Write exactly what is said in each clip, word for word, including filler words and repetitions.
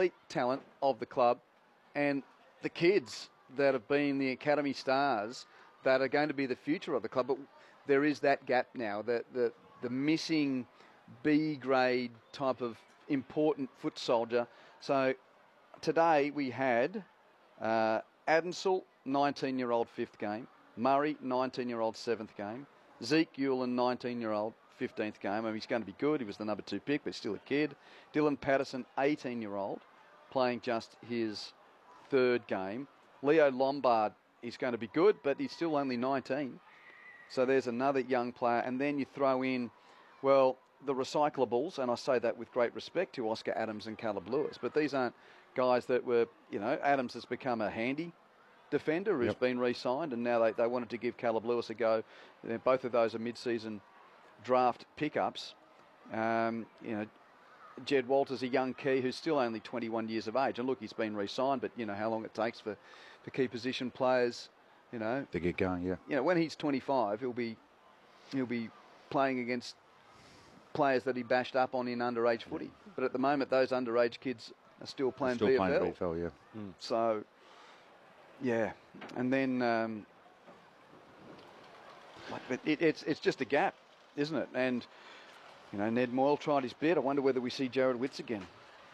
elite talent of the club and the kids that have been the academy stars that are going to be the future of the club. But there is that gap now, that the, the missing B-grade type of important foot soldier. So today we had uh, Adamsel, nineteen-year-old fifth game. Murray, nineteen-year-old seventh game. Zeke Hewlin, nineteen-year-old fifteenth game. I mean, he's going to be good. He was the number two pick, but still a kid. Dylan Patterson, eighteen-year-old, playing just his third game. Leo Lombard, he's going to be good, but he's still only nineteen. So there's another young player. And then you throw in, well, the recyclables, and I say that with great respect to Oscar Adams and Caleb Lewis, but these aren't guys that were, you know, Adams has become a handy defender who's Yep. been re-signed, and now they, they wanted to give Caleb Lewis a go. Uh, Both of those are mid-season draft pickups. Um, you know, Jed Walters, a young key who's still only twenty-one years of age. And look, he's been re-signed, but you know how long it takes for, for key position players, you know. To get going, yeah. You know, when he's twenty-five, he'll be he'll be playing against players that he bashed up on in underage footy. But at the moment, those underage kids are still playing Still V F L. playing V F L, yeah. Mm. So, yeah. And then um, but it, it's it's just a gap, isn't it? And, you know, Ned Moyle tried his bit. I wonder whether we see Jared Witts again.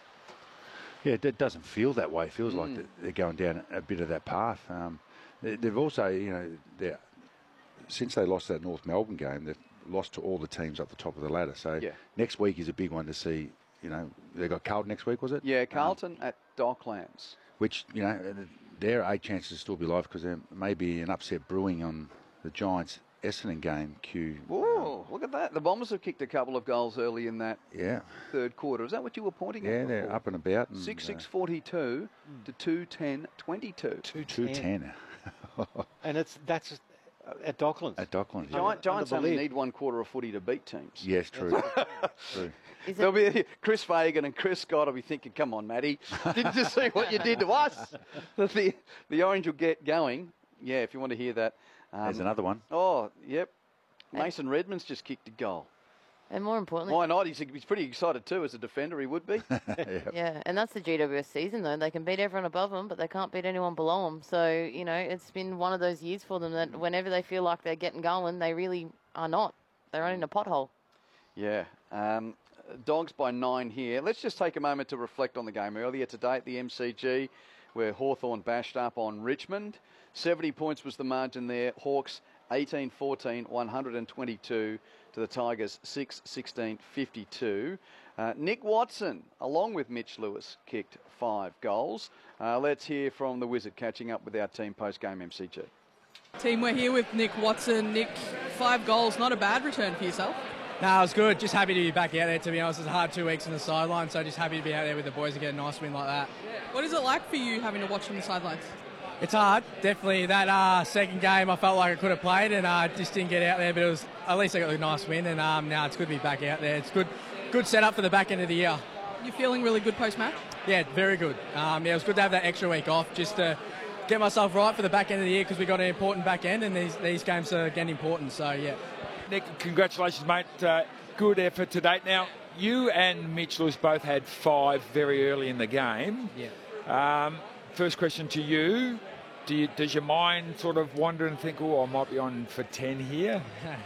Yeah, it doesn't feel that way. It feels Mm. like they're going down a bit of that path. Um, they- they've also, you know, they're, since they lost that North Melbourne game, they've lost to all the teams up the top of the ladder. So Yeah. next week is a big one to see. You know, they got Carlton next week, was it? Yeah, Carlton um, at Docklands. Which, you know, there are eight chances to still be alive because there may be an upset brewing on the Giants Essendon game. Q. Whoa, look at that. The Bombers have kicked a couple of goals early in that Yeah. third quarter. Is that what you were pointing Yeah, at? they're before? up and about. and, six six uh, forty-two to two ten twenty-two. two ten And it's that's at Docklands. at Docklands. yeah. Giant, Giants only Unbelievable. need one quarter of footy to beat teams. Yes, true. true. Is There'll it, be Chris Fagan and Chris Scott will be thinking, come on, Matty, didn't you see what you did to us? The, the Orange will get going. Yeah, if you want to hear that. Um, There's another one. Oh, yep. Mason Redmond's just kicked a goal. and more importantly, Why not? He's, he's pretty excited too. As a defender, he would be. yeah, and that's the G W S season though. They can beat everyone above them, but they can't beat anyone below them. So, you know, it's been one of those years for them that whenever they feel like they're getting going, they really are not. They're in a pothole. Yeah. Um, Dogs by nine here. Let's just take a moment to reflect on the game earlier today at the M C G, where Hawthorn bashed up on Richmond. seventy points was the margin there. Hawks eighteen fourteen, one hundred twenty-two to the Tigers six sixteen fifty-two. Uh, Nick Watson, along with Mitch Lewis, kicked five goals. Uh, let's hear from the Wizard catching up with our team post-game M C G. Team, we're here with Nick Watson. Nick, five goals, not a bad return for yourself. No, it was good. Just happy to be back out there, to be honest. It's a hard two weeks on the sideline, so just happy to be out there with the boys and get a nice win like that. What is it like for you having to watch from the sidelines? It's hard, definitely. That uh, second game, I felt like I could have played and uh, just didn't get out there, but it was at least I got a nice win, and um, now it's good to be back out there. It's good, good setup for the back end of the year. You feeling really good post-match? Yeah, very good. Um, yeah, it was good to have that extra week off just to get myself right for the back end of the year because we got an important back end, and these these games are getting important. So yeah. Nick, congratulations, mate. Uh, good effort to date. Now, you and Mitch Lewis both had five very early in the game. Yeah. Um, first question to you. Do you, does your mind sort of wander and think, oh, I might be on for ten here?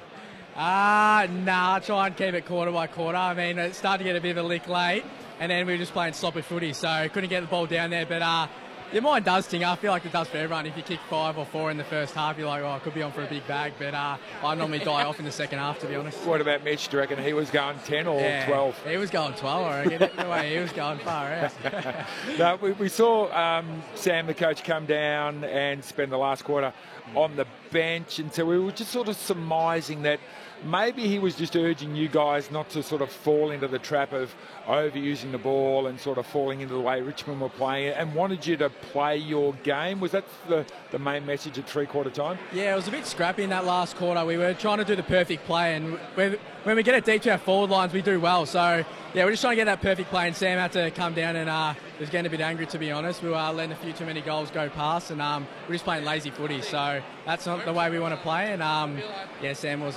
Ah, uh, nah, try and keep it quarter by quarter. I mean, it started to get a bit of a lick late, and then we were just playing sloppy footy, so couldn't get the ball down there. But uh, your mind does ting. I feel like it does for everyone. If you kick five or four in the first half, you're like, oh, I could be on for a big bag. But uh, I normally die off in the second half, to be honest. What about Mitch? Do you reckon he was going ten or Yeah, twelve? He was going twelve, I reckon. The way he was going far out. No, we, we saw um, Sam, the coach, come down and spend the last quarter on the bench, and so we were just sort of surmising that maybe he was just urging you guys not to sort of fall into the trap of overusing the ball and sort of falling into the way Richmond were playing it, and wanted you to play your game. Was that the, the main message at three-quarter time? Yeah, it was a bit scrappy in that last quarter. We were trying to do the perfect play, and when, when we get it deep to our forward lines, we do well. So, yeah, we're just trying to get that perfect play, and Sam had to come down and uh, was getting a bit angry, to be honest. We were uh, letting a few too many goals go past, and um, we're just playing lazy footy. So that's not the way we want to play, and um, yeah, Sam wasn't too happy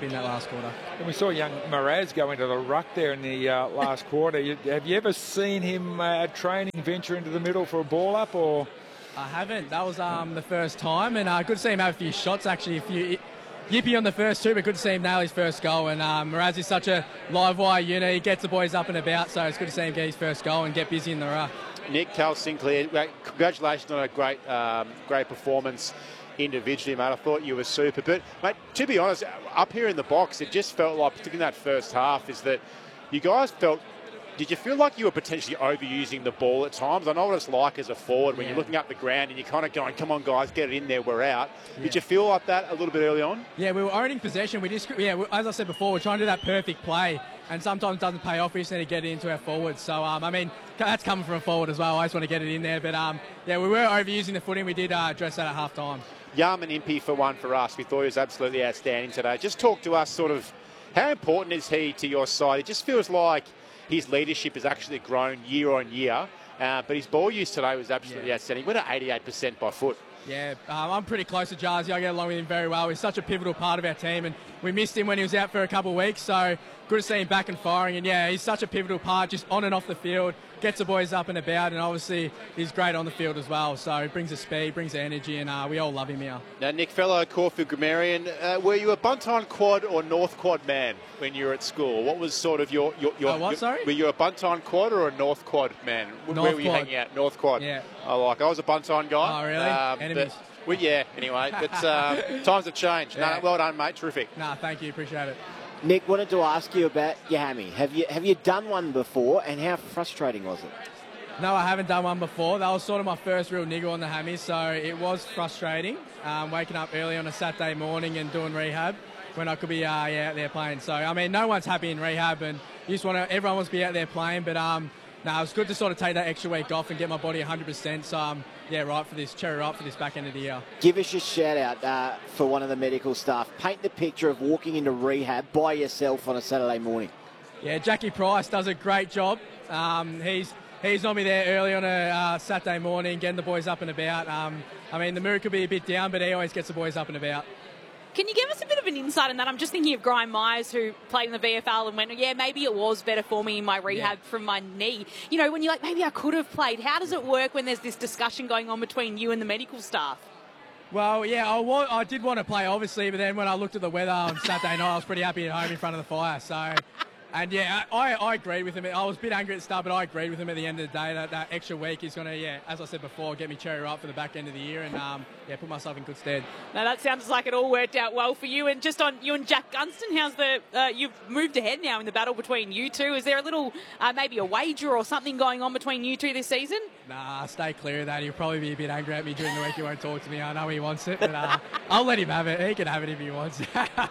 in that last quarter. And we saw young Mraz go into the ruck there in the uh, last quarter. You, have you ever seen him uh, at training venture into the middle for a ball up, or? I haven't. That was um, the first time, and uh, good to see him have a few shots, actually. A few yippy on the first two, but good to see him nail his first goal. And um, Mraz is such a live wire unit. He gets the boys up and about, so it's good to see him get his first goal and get busy in the ruck. Nick, Cal Sinclair, congratulations on a great, um, great performance individually, mate. I thought you were super. But, mate, to be honest, up here in the box, it just felt like, particularly in that first half, is that you guys felt... Did you feel like you were potentially overusing the ball at times? I know what it's like as a forward when yeah. you're looking up the ground and you're kind of going, come on, guys, get it in there, we're out. Yeah. Did you feel like that a little bit early on? Yeah, we were owning possession. We just, yeah, as I said before, we're trying to do that perfect play, and sometimes it doesn't pay off. We just need to get it into our forwards. So, um, I mean, that's coming from a forward as well. I just want to get it in there. But, um, yeah, we were overusing the footing. We did uh, address that at half time. Yaman Impey for one for us. We thought he was absolutely outstanding today. Just talk to us sort of, how important is he to your side? It just feels like his leadership has actually grown year on year, uh, but his ball use today was absolutely yeah. outstanding. He went at eighty-eight percent by foot. Yeah, um, I'm pretty close to Jarzy. I get along with him very well. He's such a pivotal part of our team, and we missed him when he was out for a couple of weeks, so good to see him back and firing. And, yeah, he's such a pivotal part, just on and off the field, gets the boys up and about, and obviously he's great on the field as well. So he brings the speed, brings the energy, and uh, we all love him here. Now, Nick, fellow Caulfield grammarian, uh, were you a Buntine quad or North quad man when you were at school? What was sort of your... your, your uh, what, your, sorry? Were you a Buntine quad or a North quad man? North Where were you quad. hanging out? North quad. Yeah. I like. I was a Buntine guy. Oh, really? Um, Enemies. But, well, yeah, anyway. But um, times have changed. Yeah. No, well done, mate. Terrific. Nah, thank you. Appreciate it. Nick, wanted to ask you about your hammy. Have you have you done one before, and how frustrating was it? No, I haven't done one before. That was sort of my first real niggle on the hammy, so it was frustrating. Um, waking up early on a Saturday morning and doing rehab when I could be uh, yeah, out there playing. So, I mean, no one's happy in rehab, and you just want to, everyone wants to be out there playing, but um, no, it was good to sort of take that extra week off and get my body one hundred percent. So, um, yeah, right for this, cherry right for this back end of the year. Give us your shout out uh, for one of the medical staff. Paint the picture of walking into rehab by yourself on a Saturday morning. Yeah, Jackie Price does a great job. Um, he's he's normally there early on a uh, Saturday morning, getting the boys up and about. Um, I mean, the mood could be a bit down, but he always gets the boys up and about. Can you give us a bit of an insight on that? I'm just thinking of Graham Myers, who played in the V F L and went, yeah, maybe it was better for me in my rehab yeah. from my knee. You know, when you're like, maybe I could have played. How does it work when there's this discussion going on between you and the medical staff? Well, yeah, I, wa- I did want to play, obviously, but then when I looked at the weather on Saturday night, I was pretty happy at home in front of the fire. So, and yeah, I, I agreed with him. I was a bit angry at the start, but I agreed with him at the end of the day that that extra week is going to, yeah, as I said before, get me cherry ripe for the back end of the year and, um, yeah, put myself in good stead. Now, that sounds like it all worked out well for you. And just on you and Jack Gunston, how's the, uh, you've moved ahead now in the battle between you two. Is there a little, uh, maybe a wager or something going on between you two this season? Nah, stay clear of that. He'll probably be a bit angry at me during the week. He won't talk to me. I know he wants it, but uh, I'll let him have it. He can have it if he wants.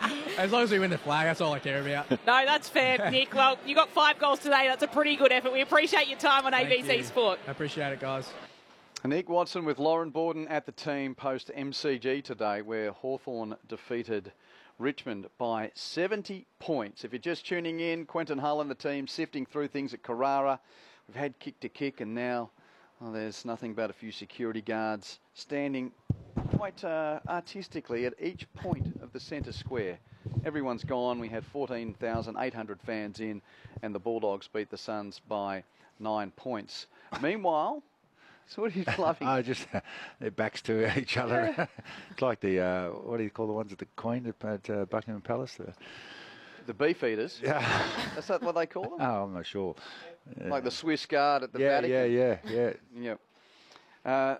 As long as we win the flag, that's all I care about. No, that's fair, Nick. Well, you got five goals today. That's a pretty good effort. We appreciate your time on Thank A B C you. Sport. I appreciate it, guys. Nick Watson with Lauren Borden at the team post M C G today, where Hawthorn defeated Richmond by seventy points. If you're just tuning in, Quentin Hull and the team sifting through things at Carrara. We've had kick to kick, and now well, there's nothing but a few security guards standing quite uh, artistically at each point of the centre square. Everyone's gone. We had fourteen thousand eight hundred fans in, and the Bulldogs beat the Suns by nine points. Meanwhile, so what are you loving? Oh, just uh, their backs to each other. Yeah. It's like the, uh, what do you call the ones at the Queen at uh, Buckingham Palace? The, the beef eaters? Yeah. That's that what they call them? Oh, I'm not sure. Uh, like the Swiss Guard at the yeah, Vatican? Yeah, yeah, yeah. Yeah. Uh,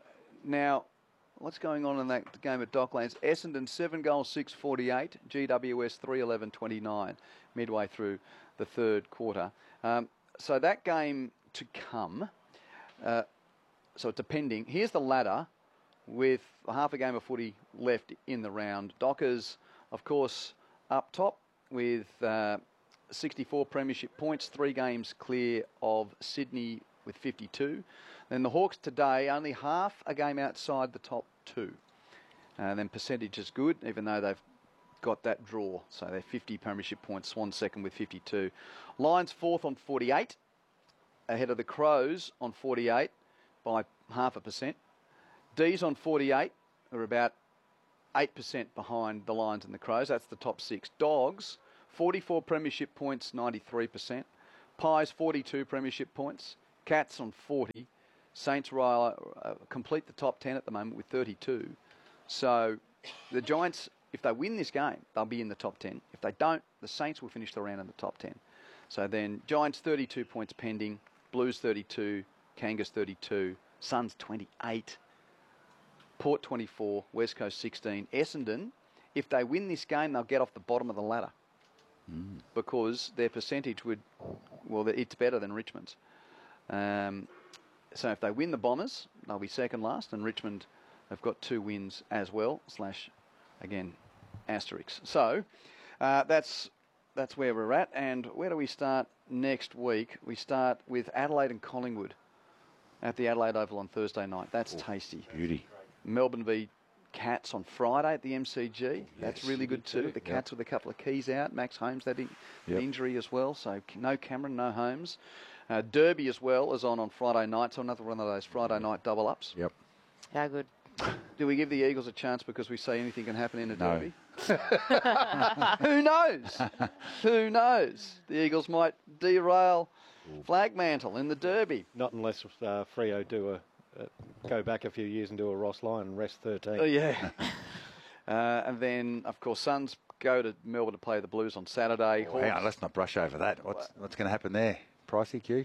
now, what's going on in that game at Docklands? Essendon seven goals, six forty-eight. G W S three eleven twenty-nine midway through the third quarter. Um, so that game to come... Uh, So it's depending. Here's the ladder with half a game of footy left in the round. Dockers, of course, up top with uh, sixty-four premiership points, three games clear of Sydney with fifty-two. Then the Hawks today, only half a game outside the top two. And then percentage is good, even though they've got that draw. So they're fifty premiership points, Swan second with fifty-two. Lions fourth on forty-eight, ahead of the Crows on forty-eight. By half a percent. D's on forty-eight, are about eight percent behind the Lions and the Crows. That's the top six. Dogs, forty-four premiership points, ninety-three percent. Pies, forty-two premiership points. Cats on forty. Saints Royal uh, complete the top ten at the moment with thirty-two. So the Giants, if they win this game, they'll be in the top ten. If they don't, the Saints will finish the round in the top ten. So then Giants thirty-two points pending, Blues thirty-two, Kangas thirty-two, Suns twenty-eight, Port twenty-four, West Coast sixteen. Essendon, if they win this game, they'll get off the bottom of the ladder mm. because their percentage would, well, it's better than Richmond's. Um, so if they win the Bombers, they'll be second last, and Richmond have got two wins as well, slash, again, asterisks. So uh, that's that's where we're at. And where do we start next week? We start with Adelaide and Collingwood at the Adelaide Oval on Thursday night. That's oh, tasty. Beauty. Melbourne v Cats on Friday at the M C G. Yes, that's really good too. The Cats yep. with a couple of keys out. Max Holmes, that in- yep. injury as well. So no Cameron, no Holmes. Uh, Derby as well is on on Friday night. So another one of those Friday night double-ups. Yep. How good. Do we give the Eagles a chance because we say anything can happen in a no. derby? Who knows? Who knows? The Eagles might derail Flagmantle in the derby. Not unless uh, Freo do a, a go back a few years and do a Ross Lyon and rest thirteen. Oh yeah. uh, and then of course Suns go to Melbourne to play the Blues on Saturday. Oh, hang on, let's not brush over that. What's what's going to happen there? Pricey, Q?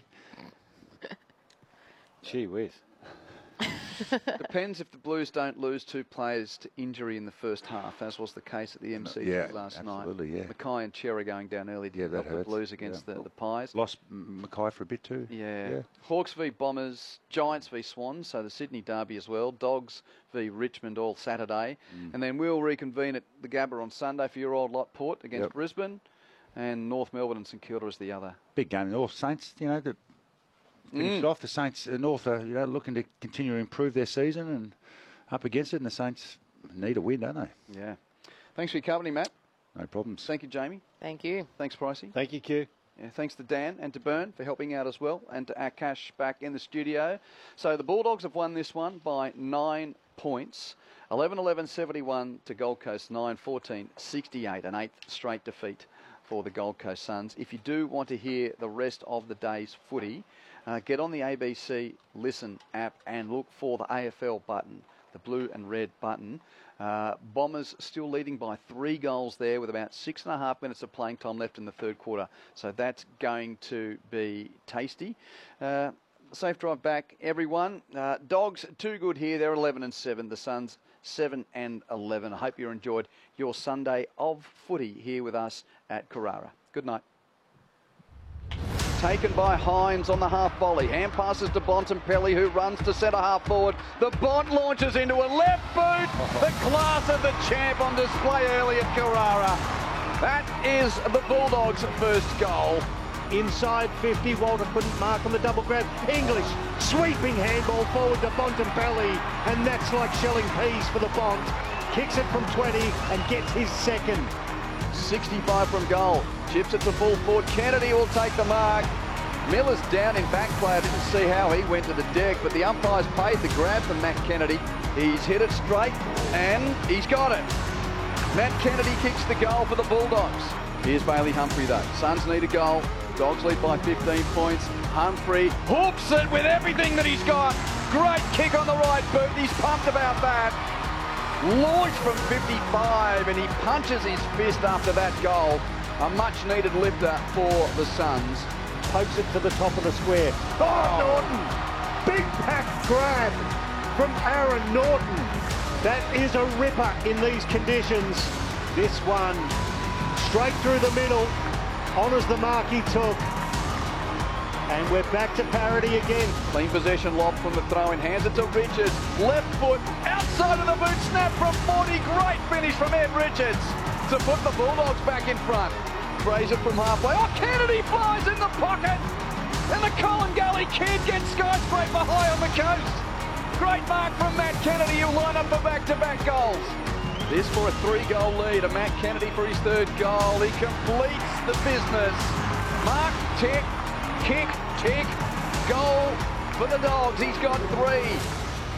Gee whiz. Depends if the Blues don't lose two players to injury in the first half, as was the case at the M C G yeah, last absolutely, night. Yeah. Mackay and Cherry going down early to yeah, help that the hurts. Blues against yeah. the, the Pies. Lost Mackay for a bit too. Yeah. yeah. Hawks v Bombers, Giants v Swans, so the Sydney Derby as well. Dogs v Richmond all Saturday. Mm. And then we'll reconvene at the Gabba on Sunday for your old lot, Port against yep. Brisbane. And North Melbourne and St Kilda is the other. Big game. North Saints, you know, the finished Mm. off. The Saints, uh, North are you know, looking to continue to improve their season and up against it, and the Saints need a win, don't they? Yeah. Thanks for your company, Matt. No problems. Thank you, Jamie. Thank you. Thanks, Pricey. Thank you, Q. Yeah, thanks to Dan and to Byrne for helping out as well, and to Akash back in the studio. So the Bulldogs have won this one by nine points. eleven eleven seventy-one to Gold Coast, nine fourteen sixty-eight, an eighth straight defeat for the Gold Coast Suns. If you do want to hear the rest of the day's footy, uh, get on the A B C Listen app and look for the A F L button, the blue and red button. Uh, Bombers still leading by three goals there with about six and a half minutes of playing time left in the third quarter. So that's going to be tasty. Uh, safe drive back, everyone. Uh, Dogs, too good here. They're eleven and seven. The Suns, seven and eleven. I hope you enjoyed your Sunday of footy here with us at Carrara. Good night. Taken by Hines on the half volley. Hand passes to Bontempelli, who runs to centre half forward. The Bont launches into a left boot. The class of the champ on display early at Carrara. That is the Bulldogs' first goal. Inside fifty, Walter couldn't mark on the double grab. English, sweeping handball forward to Bontempelli, and that's like shelling peas for the Bont. Kicks it from twenty and gets his second. sixty-five from goal. Chips it to full forward. Kennedy will take the mark. Miller's down in back play. I didn't see how he went to the deck, but the umpires paid the grab from Matt Kennedy. He's hit it straight, and he's got it. Matt Kennedy kicks the goal for the Bulldogs. Here's Bailey Humphrey, though. Suns need a goal. Dogs lead by fifteen points. Humphrey hooks it with everything that he's got. Great kick on the right boot. He's pumped about that. Launched from fifty-five, and he punches his fist after that goal. A much-needed lifter for the Suns. Pokes it to the top of the square. Oh, Norton! Big pack grab from Aaron Norton. That is a ripper in these conditions. This one, straight through the middle, honours the mark he took. And we're back to parity again. Clean possession lob from the throw-in. Hands it to Richards. Left foot, outside of the boot, snap from forty. Great finish from Ed Richards to put the Bulldogs back in front. Fraser from halfway. Oh, Kennedy flies in the pocket. And the Colin Gully kid gets skyscraper high on the coast. Great mark from Matt Kennedy, who'll line up for back-to-back goals. This for a three-goal lead. A Matt Kennedy for his third goal. He completes the business. Mark, tick, kick, tick, goal for the Dogs. He's got three.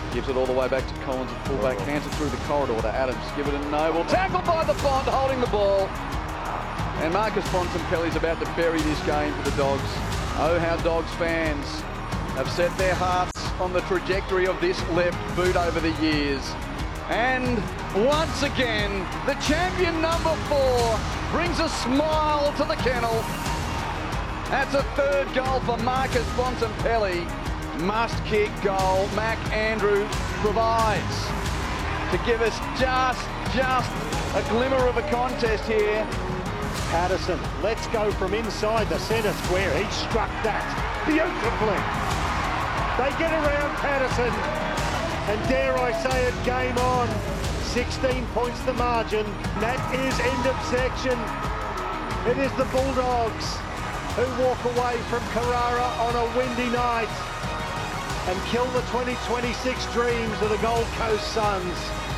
Gives it all the way back to Collins at fullback. Oh. Hands it through the corridor to Adams. Give it a Noble. Tackled by the Font, holding the ball. And Marcus Bontempelli's about to bury this game for the Dogs. Oh, how Dogs fans have set their hearts on the trajectory of this left boot over the years. And once again, the champion number four brings a smile to the kennel. That's a third goal for Marcus Bontempelli. Must kick goal. Mac Andrew provides to give us just, just a glimmer of a contest here. Patterson, let's go from inside the centre square. He struck that beautifully. They get around Patterson, and dare I say it, game on. sixteen points the margin. That is end of section. It is the Bulldogs who walk away from Carrara on a windy night and kill the twenty twenty-six dreams of the Gold Coast Suns.